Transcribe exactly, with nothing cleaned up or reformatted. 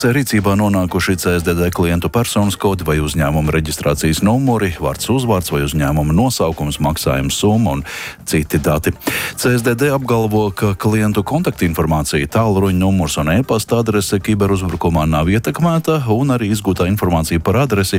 Rīcībā nonākuši C S D D klientu personas kodi vai uzņēmuma reģistrācijas numuri, vārds uzvārds vai uzņēmuma nosaukums, maksājuma summa un citi dati. C S D D apgalvo, ka klientu kontaktinformācija, tālruņa numurs un e-pasta adrese kiberuzbrukumā nav ietekmēta, un arī izgūtā informācija par adresi